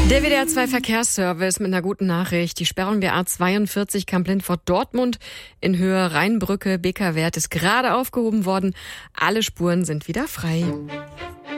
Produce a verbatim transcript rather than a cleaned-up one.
Der W D R zwei Verkehrsservice mit einer guten Nachricht. Die Sperrung der A zweiundvierzig Kamp-Lintfort-Dortmund in Höhe Rheinbrücke-B K-Wert ist gerade aufgehoben worden. Alle Spuren sind wieder frei.